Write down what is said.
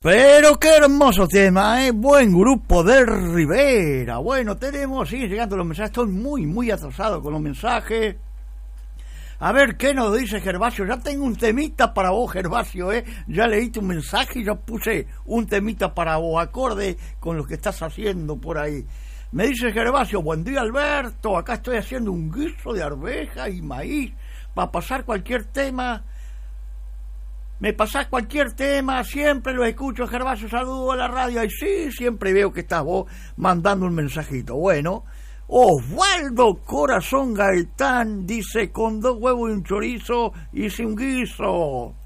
Pero qué hermoso tema, ¿eh? Buen grupo de Rivera. Bueno, siguen llegando los mensajes. Estoy muy atrasado con los mensajes. A ver, ¿qué nos dice Gervasio? Ya tengo un temita para vos, Gervasio, ¿eh? Ya leíste un mensaje y ya puse un temita para vos, acorde con lo que estás haciendo por ahí. Me dice Gervasio, buen día, Alberto. Acá estoy haciendo un guiso de arveja y maíz. Para pasar cualquier tema. Me pasás cualquier tema, siempre lo escucho, Gervasio, saludo a la radio, y sí, siempre veo que estás vos mandando un mensajito. Bueno, Osvaldo Corazón Gaitán dice, con 2 huevos y un chorizo hice un guiso.